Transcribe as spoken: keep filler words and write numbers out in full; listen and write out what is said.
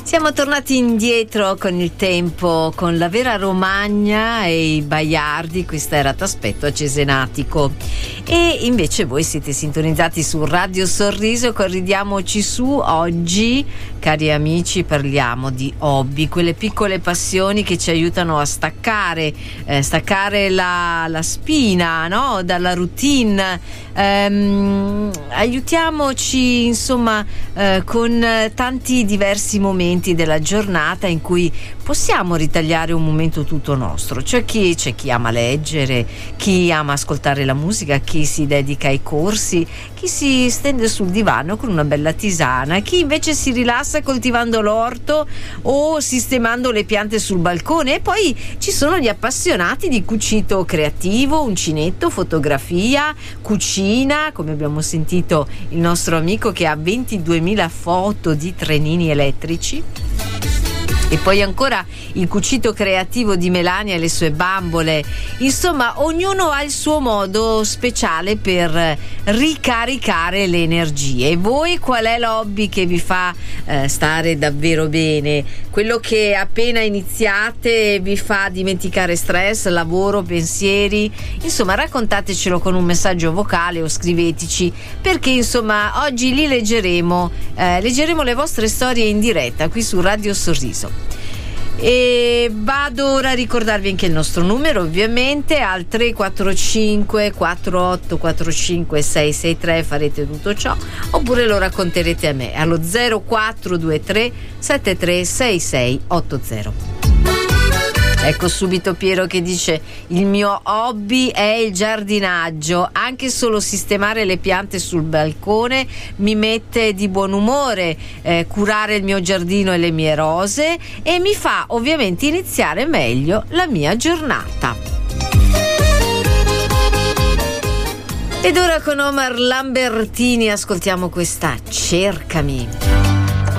Siamo tornati indietro con il tempo, con la vera Romagna e i Baiardi. Questa era T'aspetto a Cesenatico. E invece voi siete sintonizzati su Radio Sorriso, corridiamoci su. Oggi, cari amici, parliamo di hobby, quelle piccole passioni che ci aiutano a staccare, eh, staccare la, la spina, no? Dalla routine. Ehm, aiutiamoci insomma eh, con tanti diversi momenti della giornata in cui possiamo ritagliare un momento tutto nostro. C'è chi, c'è chi ama leggere, chi ama ascoltare la musica, chi si dedica ai corsi, chi si stende sul divano con una bella tisana, chi invece si rilassa coltivando l'orto o sistemando le piante sul balcone. E poi ci sono gli appassionati di cucito creativo, uncinetto, fotografia, cucina, come abbiamo sentito il nostro amico che ha ventiduemila foto di trenini elettrici. E poi ancora il cucito creativo di Melania e le sue bambole. Insomma, ognuno ha il suo modo speciale per ricaricare le energie. E voi qual è l'hobby che vi fa eh, stare davvero bene? Quello che appena iniziate vi fa dimenticare stress, lavoro, pensieri? Insomma, raccontatecelo con un messaggio vocale o scriveteci, perché insomma oggi li leggeremo, eh, leggeremo le vostre storie in diretta qui su Radio Sorriso. E vado ora a ricordarvi anche il nostro numero, ovviamente al tre quattro cinque quattro otto quattro cinque sei sei tre. Farete tutto ciò oppure lo racconterete a me allo zero quattro due tre sette tre sei sei otto zero. Ecco subito Piero che dice: il mio hobby è il giardinaggio, anche solo sistemare le piante sul balcone mi mette di buon umore, eh, curare il mio giardino e le mie rose, e mi fa ovviamente iniziare meglio la mia giornata. Ed ora con Omar Lambertini ascoltiamo questa Cercami.